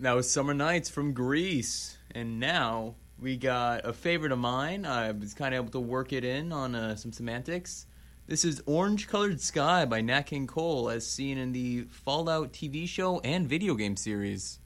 That was Summer Nights from Greece. And now we got a favorite of mine. I was kind of able to work it in on some semantics. This is Orange Colored Sky by Nat King Cole, as seen in the Fallout TV show and video game series.